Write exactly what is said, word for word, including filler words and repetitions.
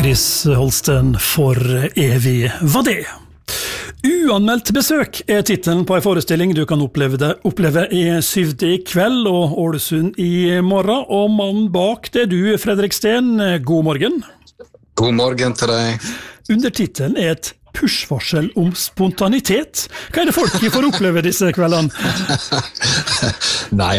Chris Holsten for evig var det. Uanmeldt besøk er titelen på en forestilling du kan oppleve, det, oppleve i Syvde i kveld og Ålesund i morgen. Og mannen bak det er du, Fredrik Steen. God morgen. God morgen til deg. Under titelen er et push-varsel om spontanitet. Hva er det folk får oppleve disse kveldene? Nei,